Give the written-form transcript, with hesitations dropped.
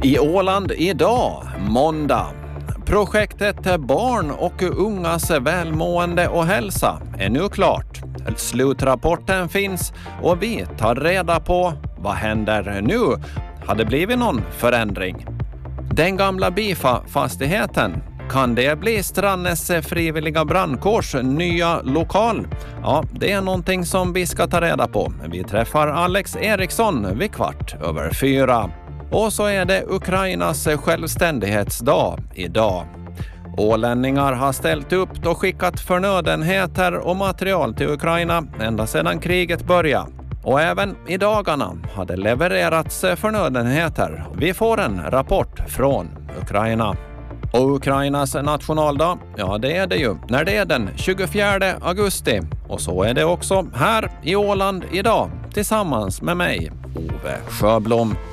I Åland idag, måndag. Projektet Barn och ungas välmående och hälsa är nu klart. Slutrapporten finns och vi tar reda på vad händer nu. Har det blivit någon förändring? Den gamla Bifa-fastigheten, kan det bli Strandnäs frivilliga brandkårs nya lokal? Ja, det är någonting som vi ska ta reda på. Vi träffar Alex Eriksson vid 4:15. Och så är det Ukrainas självständighetsdag idag. Ålänningar har ställt upp och skickat förnödenheter och material till Ukraina ända sedan kriget började. Och även i dagarna har det levererats förnödenheter. Vi får en rapport från Ukraina. Och Ukrainas nationaldag, ja det är det ju när det är den 24 augusti. Och så är det också här i Åland idag tillsammans med mig, Ove Sjöblom.